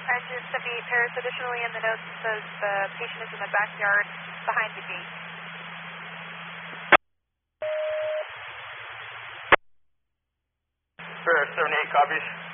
Engine 78 Paris. Additionally, in the notes it says the patient is in the backyard behind the gate. Paris 78 copies.